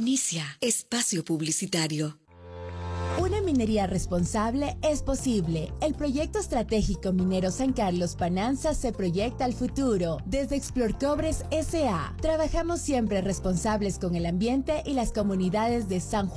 Inicia espacio publicitario. Una minería responsable es posible. El proyecto estratégico minero San Carlos Pananza se proyecta al futuro. Desde Explorcobres S.A. trabajamos siempre responsables con el ambiente y las comunidades de San Juan